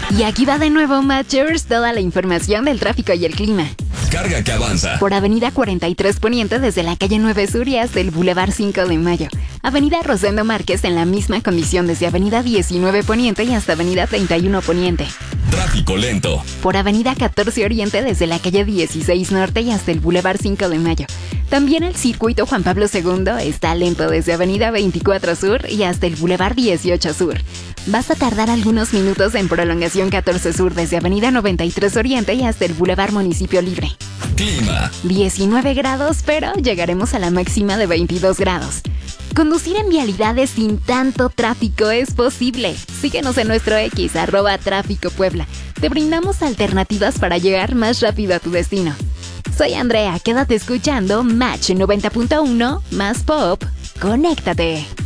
Y aquí va de nuevo, Matchers, toda la información del tráfico y el clima. Carga que avanza. Por Avenida 43 Poniente desde la calle 9 Sur y hasta el Boulevard 5 de Mayo. Avenida Rosendo Márquez en la misma condición desde Avenida 19 Poniente y hasta Avenida 31 Poniente. Tráfico lento. Por Avenida 14 Oriente desde la calle 16 Norte y hasta el Boulevard 5 de Mayo. También el circuito Juan Pablo II está lento desde Avenida 24 Sur y hasta el Boulevard 18 Sur. Vas a tardar algunos minutos en prolongación 14 Sur desde Avenida 93 Oriente y hasta el Boulevard Municipio Libre. Clima. 19 grados, pero llegaremos a la máxima de 22 grados. Conducir en vialidades sin tanto tráfico es posible. Síguenos en nuestro X, @Tráfico Puebla. Te brindamos alternativas para llegar más rápido a tu destino. Soy Andrea, quédate escuchando Match 90.1 más Pop. Conéctate.